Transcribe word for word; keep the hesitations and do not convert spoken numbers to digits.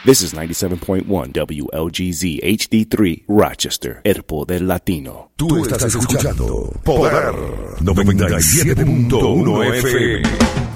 This is ninety-seven point one W L G Z H D three, Rochester, el poder latino. Tú estás escuchando Poder noventa y siete punto uno F M.